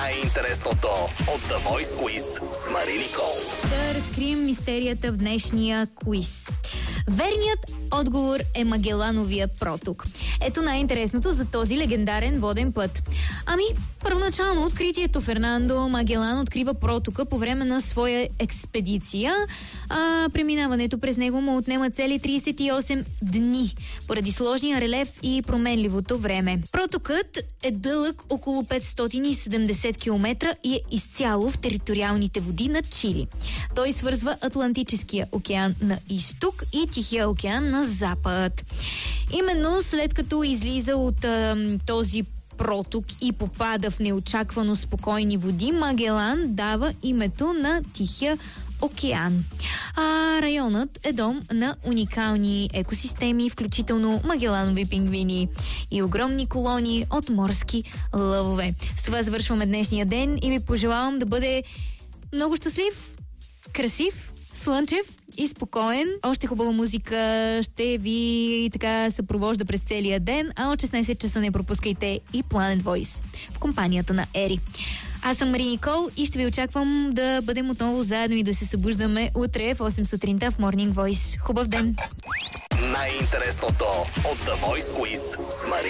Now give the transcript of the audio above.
Най-интересното от The Voice Quiz с Мари Никол. Да разкрием мистерията в днешния квиз. Верният отговор е Магелановия проток. Ето най-интересното за този легендарен воден път. Първоначално откритието Фернандо Магелан открива протока по време на своя експедиция. Преминаването през него му отнема цели 38 дни, поради сложния релеф и променливото време. Протокът е дълъг около 570 км и е изцяло в териториалните води на Чили. Той свързва Атлантическия океан на изток и Тихия океан на запад. Именно след като излиза от този проток и попада в неочаквано спокойни води, Магелан дава името на Тихия океан. Районът е дом на уникални екосистеми, включително магеланови пингвини и огромни колонии от морски лъвове. С това завършваме днешния ден и ви пожелавам да бъде много щастлив, красив, слънчев и спокоен. Още хубава музика ще ви съпровожда през целия ден, а от 16 часа не пропускайте и Planet Voice в компанията на Ери. Аз съм Мари Никол и ще ви очаквам да бъдем отново заедно и да се събуждаме утре в 8 сутринта в Morning Voice. Хубав ден! Най-интересното от The Voice Quiz с Мари